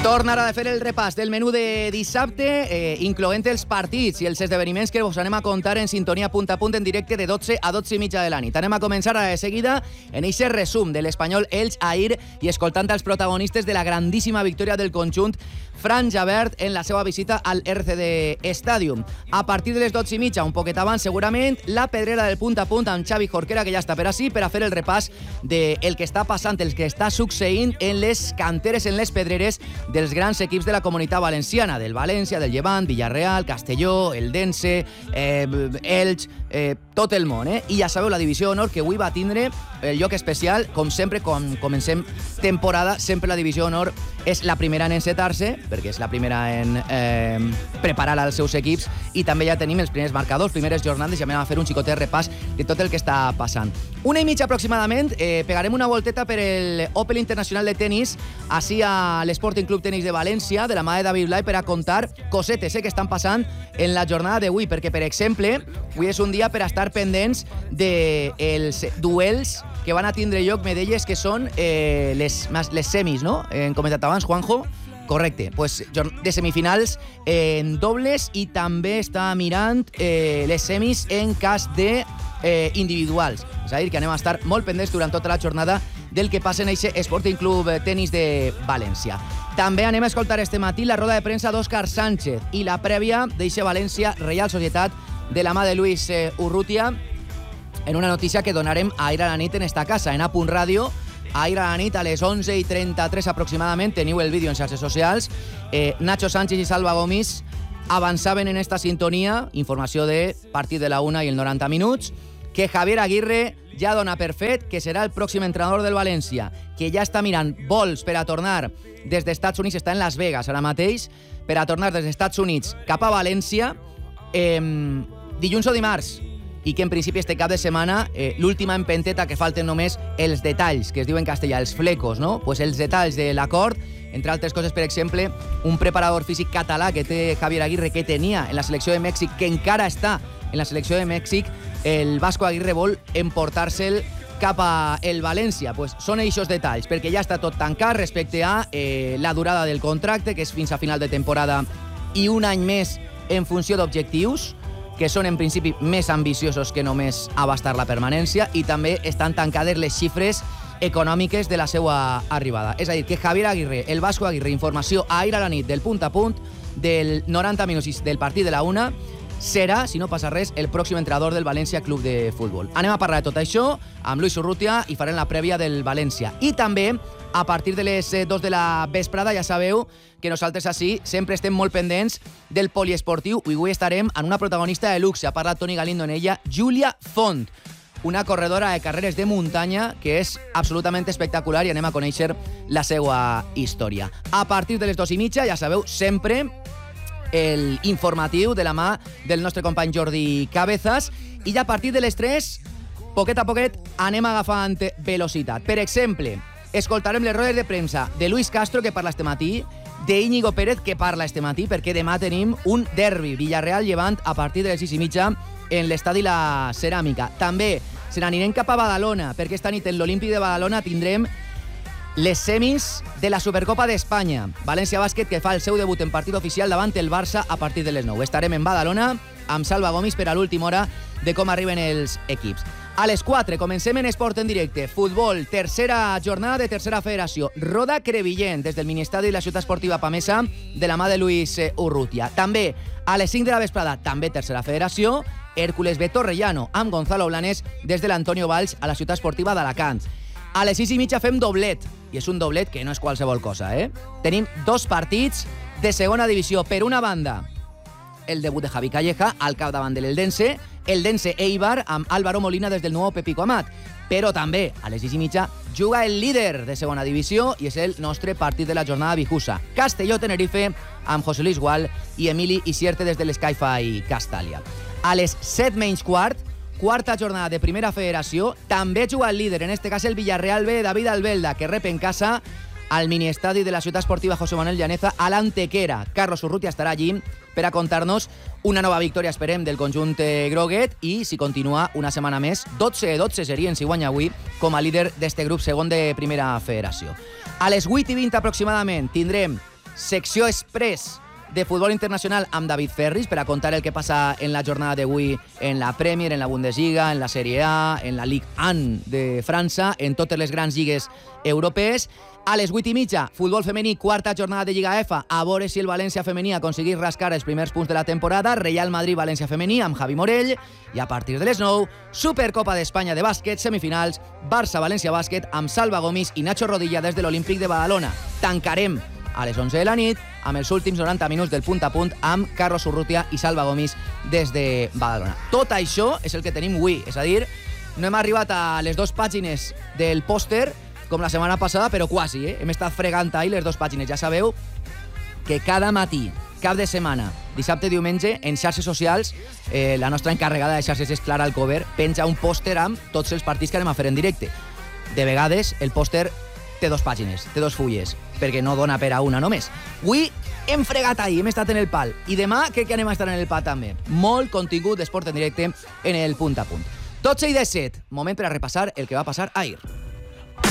Tornarà a fer el repàs del menú de dissabte, incloent els partits i els esdeveniments que us anem a contar en sintonia punt a punt en directe de 12 a 12 i mitja de la nit. Anem a començar de seguida en aquest resum de l'Espanyol Elx ahir i escoltant els protagonistes de la grandíssima victòria del conjunt franja verd en la seva visita al RCD Stadium. A partir de les 12 i mitja, un poquet abans, segurament, la pedrera del punt a punt amb Xavi Jorquera, que ja està per ací, per a fer el repàs del que està passant, el que està succeint en les canteres, en les pedreres dels grans equips de la Comunitat Valenciana, del València, del Llevant, Villarreal, Castelló, Eldense, Elx, tot el món. I ja sabeu, la divisió d'honor que avui va tindre el lloc especial, com sempre, quan comencem temporada, sempre la divisió d'honor és la primera en encetar-se, perquè és la primera en preparar els seus equips, i també ja tenim els primers marcadors, primeres jornades, i anem a fer un xicotet repàs de tot el que està passant. 1:30 aproximadament, pegarem una volteta per el Open Internacional de Tenis, així a l'Sporting Club Tenis de València, de la mà de David Blay, per a contar cosetes que estan passant en la jornada d'avui, perquè, per exemple, avui és un dia per a estar pendents dels duels que van a tindre lloc, me deies que són les semis, no? Hem comentat abans, Juanjo? Correcte, pues, de semifinals en dobles, i també està mirant les semis en cas de individuals. És a dir, que anem a estar molt pendents durant tota la jornada del que passa en aquest Sporting Club Tenis de València. També anem a escoltar este matí la roda de premsa d'Òscar Sánchez i la prèvia d'eixe València Reial Societat de la mà de Luis Urrutia, en una notícia que donarem ahir a la nit en esta casa, en A.Punt Ràdio. Ahir a la nit, a les 11:33 aproximadament, teniu el vídeo en xarxes socials. Nacho Sánchez i Salva Gomis avançaven en esta sintonia, informació de partit de la 1 i el 90 minuts, que Javier Aguirre ja dona per fet que serà el pròxim entrenador del València, que ja està mirant vols per a tornar des dels Estats Units, està en Las Vegas ara mateix, per a tornar des dels Estats Units cap a València dilluns o dimarts, i que en principi este cap de setmana l'última empenteta, que falten només els detalls, que es diu en castellà, els flecos, no? Pues els detalls de l'acord, entre altres coses, per exemple, un preparador físic català que té Javier Aguirre, que tenia en la selecció de Mèxic, que encara està en la selecció de Mèxic, el Vasco Aguirre vol emportar-se'l cap a el València. Pues són eixos detalls, perquè ja està tot tancat respecte a la durada del contracte, que és fins a final de temporada, i un any més en funció d'objectius, que són en principi més ambiciosos que només abastar la permanència, i també estan tancades les xifres econòmiques de la seva arribada. És a dir, que Javier Aguirre, el Vasco Aguirre, informació ahir a la nit del punt a punt, del 90 minuts del partit de la 1, serà, si no passa res, el pròxim entrenador del València Club de Futbol. Anem a parlar de tot això amb Luis Urrutia i farem la prèvia del València. I també, a partir de les 2 de la vesprada, ja sabeu que nosaltres així sempre estem molt pendents del poliesportiu, i avui estarem en una protagonista de luxe. Ha parlat Toni Galindo en ella, Júlia Font, una corredora de carreres de muntanya que és absolutament espectacular, i anem a conèixer la seva història. A partir de les 2:30, ja sabeu, sempre el informatiu de la mà del nostre company Jordi Cabezas, i ja a partir de les 3, poquet a poquet, anem agafant velocitat. Per exemple, escoltarem les rodes de premsa de Luis Castro, que parla este matí, de Íñigo Pérez, que parla este matí, perquè demà tenim un derbi Villarreal-Llevant a partir de les 6:30 en l'estadi La Ceràmica. També se n'anirem cap a Badalona, perquè esta nit en l'Olímpic de Badalona tindrem les semis de la Supercopa d'Espanya. València Bàsquet, que fa el seu debut en partit oficial davant el Barça a partir de les 9. Estarem en Badalona amb Salva Gomis per a l'última hora de com arriben els equips. A les 4 comencem en Esport en directe. Futbol, tercera jornada de tercera federació. Roda Crevillent des del Ministeri de la Ciutat Esportiva Pamesa de la mà de Luis Urrutia. També a les 5 de la vesprada, també tercera federació, Hércules B Torrellano amb Gonzalo Blanes des de l'Antonio Valls a la Ciutat Esportiva d'Alacant. A les 6:30 fem doblet, i és un doblet que no és qualsevol cosa, Tenim 2 partits de segona divisió. Per una banda, el debut de Javi Calleja al capdavant de l'Eldense, Eldense Eibar amb Álvaro Molina des del nou Pepico Amat. Però també, a les 6:30, juga el líder de segona divisió, i és el nostre partit de la jornada Vijusa. Castelló-Tenerife amb José Luis Gual i Emili Isierte des de l'Sky-Fi Castalia. A les 7:15, quarta jornada de primera federació, també juga el líder, en este cas el Villarreal B, David Albelda, que rep en casa al miniestadi de la Ciutat Esportiva José Manuel Llaneza a l'Antequera. Carlos Urrutia estarà allí per a contar-nos una nova victòria, esperem, del conjunt groguet, i si continua una setmana més, 12-12 serien si guanya avui com a líder d'este grup segon de primera federació. A les 8:20 aproximadament tindrem secció express de futbol internacional amb David Ferris per a contar el que passa en la jornada d'avui en la Premier, en la Bundesliga, en la Sèrie A, en la Ligue 1 de França, en totes les grans lligues europees. A les 8:30, futbol femení, quarta jornada de Lliga F, a veure si el València femení aconseguís rascar els primers punts de la temporada, Real Madrid-València femení amb Javi Morell, i a partir de les 9, Supercopa d'Espanya de bàsquet, semifinals, Barça-València bàsquet amb Salva Gomis i Nacho Rodilla des de l'Olímpic de Badalona. Tancarem a les 11 de la nit amb els últims 90 minuts del punt a punt amb Carlos Urrutia i Salva Gomis des de Badalona. Tot això és el que tenim avui, és a dir, no hem arribat a les 2 pàgines del pòster com la setmana passada, però quasi, hem estat fregant ahir les 2 pàgines. Ja sabeu que cada matí, cap de setmana, dissabte i diumenge, en xarxes socials, la nostra encarregada de xarxes és Clara Alcover, penja un pòster amb tots els partits que anem a fer en directe. De vegades, el pòster té 2 pàgines, té 2 fulles, perquè no dona per a una només. Avui hem fregat ahir, hem estat en el pal. I demà crec que anem a estar en el pal també. Molt contingut d'esport en directe en el punt a punt. 12:17, moment per a repassar el que va passar ahir.